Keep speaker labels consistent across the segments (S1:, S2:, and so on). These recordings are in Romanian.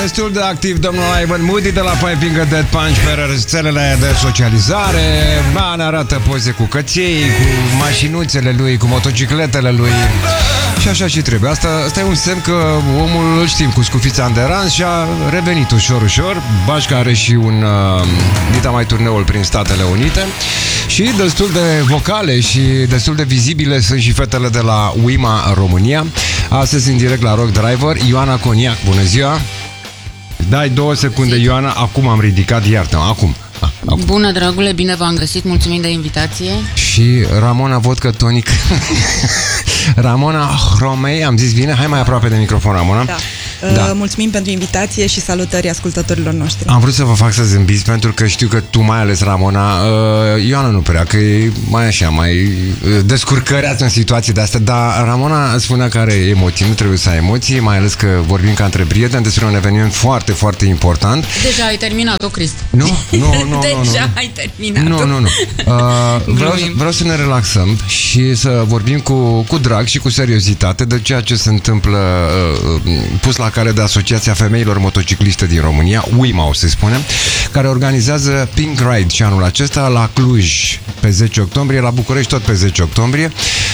S1: Destul de activ domnul Ivan Moody de la Piping a Dead Punch pe rețelele de socializare. Ne arată poze cu căței, cu mașinuțele lui, cu motocicletele lui. Și așa și trebuie. Asta e un semn că omul, îl știm, cu scufița în derans și a revenit ușor. Bașca are și un dita mai turneul prin Statele Unite. Și destul de vocale și destul de vizibile sunt și fetele de la Wima România. Astăzi în direct la Rock Driver, Ioana Coniac, bună ziua! Dai 2 secunde, Ioana, acum am ridicat, iartă-mă, acum.
S2: Bună, dragule, bine v-am găsit, mulțumim de invitație.
S1: Și Ramona Vodka Tonic. Ramona Hromei, am zis bine? Hai mai aproape de microfon, Ramona.
S3: Da. Mulțumim pentru invitație și salutări ascultătorilor noștri.
S1: Am vrut să vă fac să zâmbiți pentru că știu că tu, mai ales Ramona, Ioana nu prea, că e mai așa, mai descurcăreață în situații de astea, dar Ramona spunea că are emoții, nu trebuie să ai emoții, mai ales că vorbim ca între prieteni despre un eveniment foarte, foarte important.
S2: Deja ai terminat-o, Cristi.
S1: Nu.
S2: Deja ai terminat-o.
S1: Nu. Vreau să ne relaxăm și să vorbim cu drag și cu seriozitate de ceea ce se întâmplă pus la cale de Asociația Femeilor Motocicliste din România, WIMA, o să spunem, care organizează Pink Ride și anul acesta la Cluj pe 10 octombrie, la București tot pe 10 octombrie.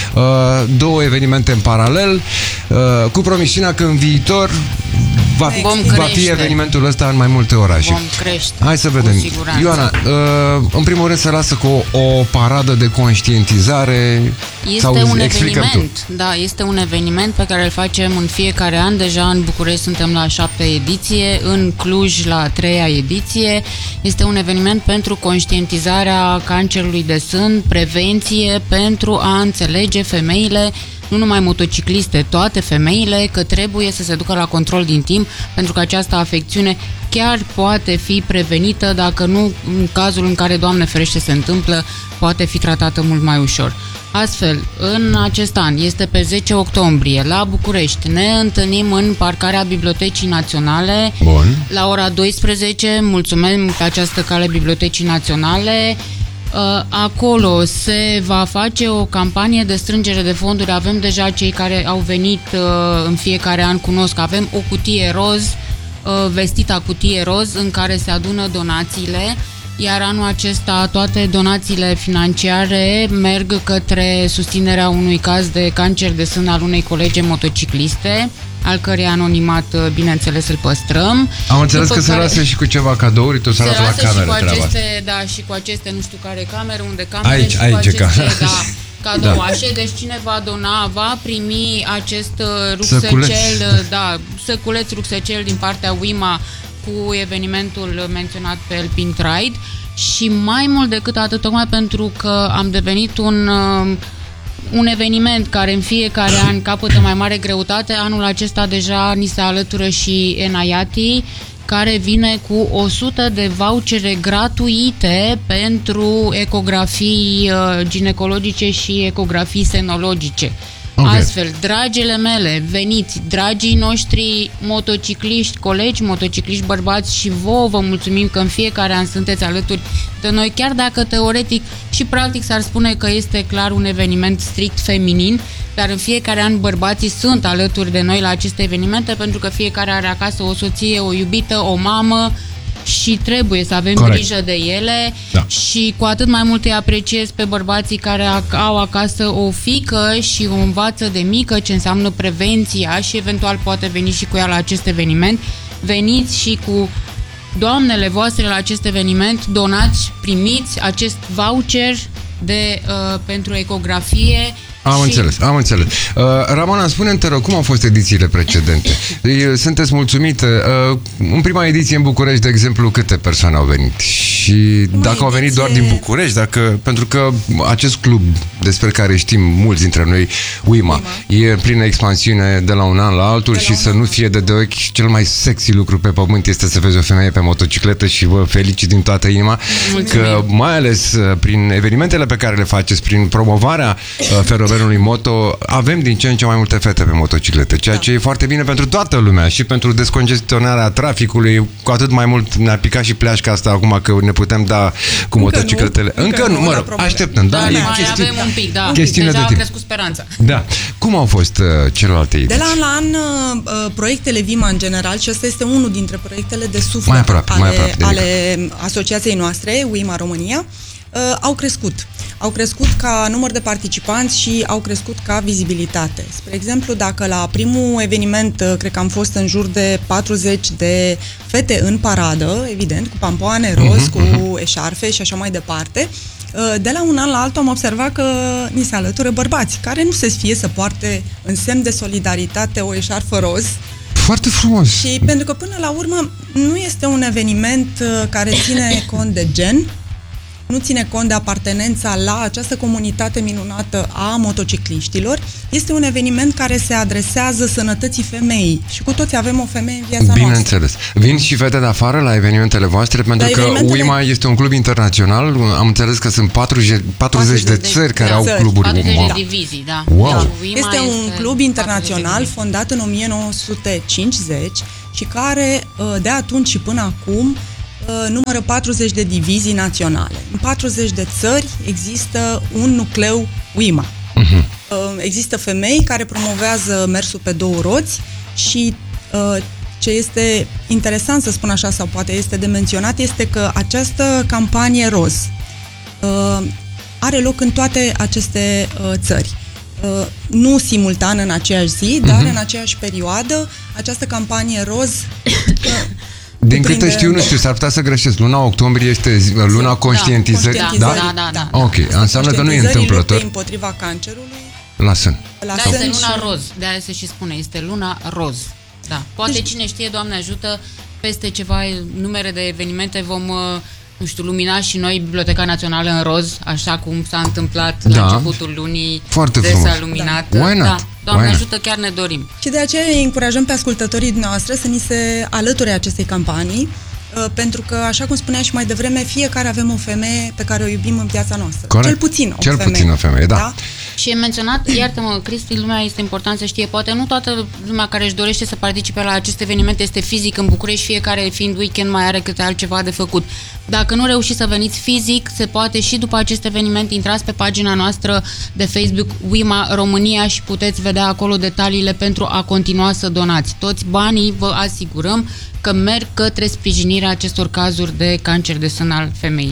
S1: 2 evenimente în paralel, cu promisiunea că în viitor va fi evenimentul ăsta în mai multe orașe.
S2: Vom crește.
S1: Hai să vedem. Ioana, în primul rând să lasă cu o paradă de conștientizare.
S2: Este un eveniment, da, este un eveniment pe care îl facem în fiecare an. Deja în București suntem la 7-a ediție, în Cluj la 3-a ediție. Este un eveniment pentru conștientizarea cancerului de sân, prevenție, pentru a înțelege femeile, nu numai motocicliste, toate femeile, că trebuie să se ducă la control din timp, pentru că această afecțiune chiar poate fi prevenită, dacă nu, în cazul în care, Doamne ferește, se întâmplă, poate fi tratată mult mai ușor. Astfel, în acest an, este pe 10 octombrie, la București, ne întâlnim în parcarea Bibliotecii Naționale.
S1: Bun.
S2: La ora 12, mulțumim pe această cale Bibliotecii Naționale. Acolo se va face o campanie de strângere de fonduri. Avem deja cei care au venit în fiecare an, cunosc, avem o cutie roz, vestita cutie roz, în care se adună donațiile, iar anul acesta toate donațiile financiare merg către susținerea unui caz de cancer de sân al unei colege motocicliste, al cărei anonimat, bineînțeles, îl păstrăm.
S1: Am înțeles că se lasă și cu ceva cadouri, tu se lasă la camere
S2: aceste, da, și cu aceste, nu știu care camere, unde camere,
S1: aici,
S2: și cu aceste, cadouașe. Da. Deci cine va dona va primi acest rucsăcel, săculeț rucsăcel din partea WIMA cu evenimentul menționat pe el, Pink Ride. Și mai mult decât atât, tocmai pentru că am devenit un eveniment care în fiecare an capătă mai mare greutate, anul acesta deja ni se alătură și Enayati, care vine cu 100 de vouchere gratuite pentru ecografii ginecologice și ecografii senologice. Okay. Astfel, dragile mele, veniți, dragii noștri motocicliști, colegi motocicliști bărbați, și vouă vă mulțumim că în fiecare an sunteți alături de noi, chiar dacă teoretic și practic s-ar spune că este clar un eveniment strict feminin, dar în fiecare an bărbații sunt alături de noi la aceste evenimente, pentru că fiecare are acasă o soție, o iubită, o mamă, și trebuie să avem grijă de ele.
S1: Da.
S2: Și cu atât mai mult îi apreciez pe bărbații care au acasă o fiică și o învață de mică ce înseamnă prevenția și eventual poate veni și cu ea la acest eveniment. Veniți și cu doamnele voastre la acest eveniment, donați, primiți acest voucher pentru ecografie.
S1: Am înțeles. Ramona, spune-mi, te rog, cum au fost edițiile precedente? Sunteți mulțumite? În prima ediție în București, de exemplu, câte persoane au venit? Și dacă au venit doar din București, pentru că acest club despre care știm mulți dintre noi, WIMA, e în plină expansiune de la un an la altul și să nu fie de ochi, cel mai sexy lucru pe pământ este să vezi o femeie pe motocicletă și vă felicit din toată inima. Mulțumim. Că mai ales prin evenimentele pe care le faceți, prin promovarea feroviară fenomenului moto, avem din ce în ce mai multe fete pe motociclete, ceea ce e foarte bine pentru toată lumea și pentru descongestionarea traficului, cu atât mai mult ne-a picat și pleașca asta acum că ne putem da cu motocicletele. Încă nu, mă rog, așteptăm, da?
S2: Mai avem un pic, da.
S1: Chestiune
S2: Deja
S1: de
S2: a
S1: timp.
S2: crescut speranța.
S1: Da. Cum au fost celelalte idei?
S3: De la an la an, proiectele VIMA în general, și ăsta este unul dintre proiectele de suflet
S1: Mai aproape de
S3: ale asociației noastre, WIMA România, au crescut. Au crescut ca număr de participanți și au crescut ca vizibilitate. Spre exemplu, dacă la primul eveniment, cred că am fost în jur de 40 de fete în paradă, evident, cu pampoane roz, cu eșarfe și așa mai departe, de la un an la altul am observat că ni se alătură bărbați, care nu se sfie să poarte în semn de solidaritate o eșarfă roz.
S1: Foarte frumos.
S3: Și pentru că până la urmă nu este un eveniment care ține cont de gen, nu ține cont de apartenența la această comunitate minunată a motocicliștilor, este un eveniment care se adresează sănătății femeii și cu toți avem o femeie în viața noastră.
S1: Bineînțeles. Vin și fete de afară la evenimentele voastre, pentru că WIMA este un club internațional, am înțeles că sunt 40 de țări care au cluburi.
S2: 40 de divizii, da.
S1: Wow.
S3: Da. Este un club internațional fondat în 1950 și care de atunci și până acum numără 40 de divizii naționale. În 40 de țări există un nucleu WIMA. Există femei care promovează mersul pe două roți și ce este interesant să spun așa, sau poate este de menționat, este că această campanie roz are loc în toate aceste țări. Nu simultan în aceeași zi, dar în aceeași perioadă, această campanie roz
S1: din câte știu, nu știu, s-ar putea să greșesc. Luna octombrie este luna conștientizării.
S2: Da.
S1: Ok, înseamnă că nu e întâmplător.
S3: Împotriva cancerului.
S1: La sân.
S2: Da, este luna roz, de-aia se și spune, este luna roz. Da. Poate cine știe, Doamne ajută, peste ceva numere de evenimente vom, nu știu, lumina și noi Biblioteca Națională în roz, așa cum s-a întâmplat la începutul lunii.
S1: Foarte frumos.
S2: S-a luminat.
S1: Why not?
S2: Da. Doamne ajută, chiar ne dorim.
S3: Și de aceea îi încurajăm pe ascultătorii dumneavoastră să ni se alăture acestei campanii, pentru că, așa cum spunea și mai devreme, fiecare avem o femeie pe care o iubim în viața noastră.
S1: Corect.
S3: Cel puțin o femeie,
S1: da.
S2: Și e menționat, iartă-mă, Cristi, lumea este important să știe, poate nu toată lumea care își dorește să participe la acest eveniment este fizic în București, fiecare fiind weekend mai are câte altceva de făcut. Dacă nu reușiți să veniți fizic, se poate și după acest eveniment intrați pe pagina noastră de Facebook WIMA România și puteți vedea acolo detaliile pentru a continua să donați. Toți banii, vă asigurăm, că merg către sprijinirea acestor cazuri de cancer de sân al femeii.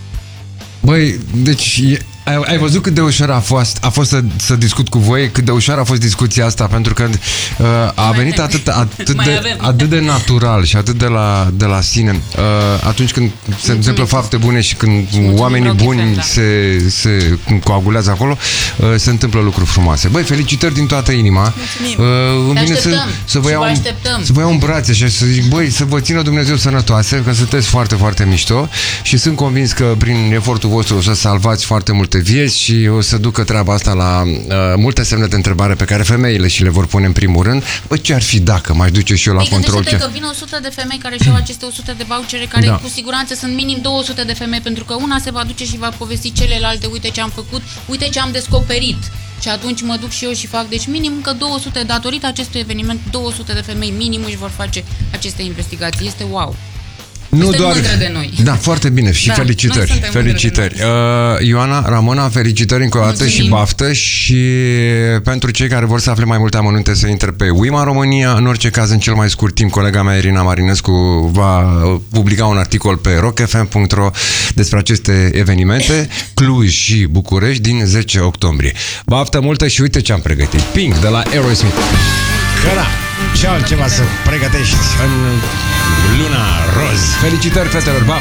S1: Băi, deci ai văzut cât de ușor a fost să discut cu voi, cât de ușor a fost discuția asta, pentru că a venit atât de natural și atât de la sine. Atunci când se întâmplă fapte bune și când oamenii buni se coagulează acolo, se întâmplă lucruri frumoase. Băi, felicitări din toată inima.
S2: Îmi vine
S1: să vă iau în brațe și să zic, băi, să vă țină Dumnezeu sănătoase, că sunteți foarte, foarte mișto și sunt convins că prin efortul vostru o să salvați foarte multe vieți și o să ducă treaba asta la multe semne de întrebare pe care femeile și le vor pune în primul rând. Bă, ce ar fi dacă m-aș duce și eu la control?
S2: Că vin 100 de femei care și-au aceste 100 de vouchere, care cu siguranță sunt minim 200 de femei, pentru că una se va duce și va povesti celelalte, uite ce am făcut, uite ce am descoperit. Și atunci mă duc și eu și fac, deci minim că 200, datorită acestui eveniment, 200 de femei minim își vor face aceste investigații. Este wow!
S1: Nu doar
S2: de noi.
S1: Da, foarte bine și felicitări. Ioana, Ramona, felicitări încă o dată și baftă și pentru cei care vor să afle mai multe amănunte să intre pe WIMA România. În orice caz, în cel mai scurt timp, colega mea Irina Marinescu va publica un articol pe rockfm.ro despre aceste evenimente, Cluj și București din 10 octombrie. Baftă multă și uite ce am pregătit. Pink de la Aerosmith. Că da, ce altceva să pregătești în luna roz. Felicitări, fetelor, ba!